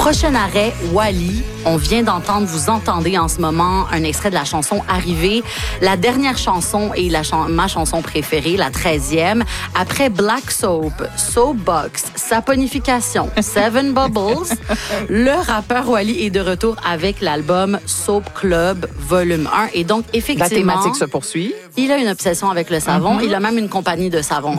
Prochain arrêt, Wally. On vient d'entendre, vous entendez en ce moment un extrait de la chanson Arrivée. La dernière chanson est ma chanson préférée, la 13e. Après Black Soap, Soapbox, Saponification, Seven Bubbles, le rappeur Wally est de retour avec l'album Soap Club Volume 1. Et donc, effectivement... La thématique se poursuit. Il a une obsession avec le savon. Mm-hmm. Il a même une compagnie de savon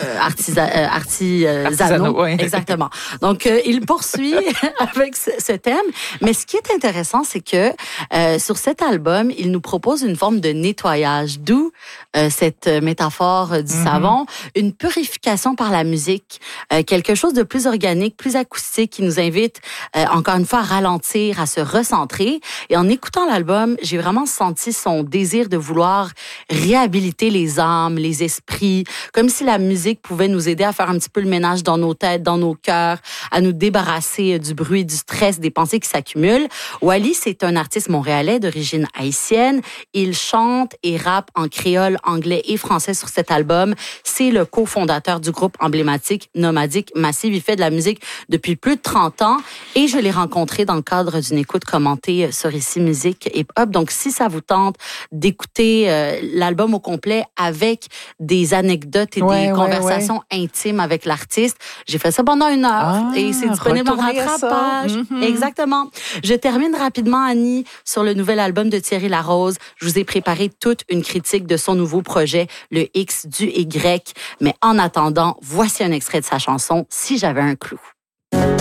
artisanaux. Oui. Exactement. Donc, il poursuit avec ce thème. Mais ce qui est intéressant, c'est que sur cet album, il nous propose une forme de nettoyage, d'où cette métaphore du savon, une purification par la musique, quelque chose de plus organique, plus acoustique, qui nous invite encore une fois à ralentir, à se recentrer. Et en écoutant l'album, j'ai vraiment senti son désir de vouloir réhabiliter les âmes, les esprits, comme si la musique pouvait nous aider à faire un petit peu le ménage dans nos têtes, dans nos cœurs, à nous débarrasser du bruit, du stress, des pensées qui s'accumulent. Wally, c'est un artiste montréalais d'origine haïtienne. Il chante et rappe en créole, anglais et français sur cet album. C'est le cofondateur du groupe emblématique Nomadic Massive. Il fait de la musique depuis plus de 30 ans et je l'ai rencontré dans le cadre d'une écoute commentée sur Ici Musique Hip Hop. Donc, si ça vous tente d'écouter l'album au complet avec des anecdotes et des conversations intimes avec l'artiste, j'ai fait ça pendant 1 heure et c'est disponible en rattrapage. Exactement. Je termine rapidement, Annie, sur le nouvel album de Thierry Larose. Je vous ai préparé toute une critique de son nouveau projet, le X du Y. Mais en attendant, voici un extrait de sa chanson « Si j'avais un clou ».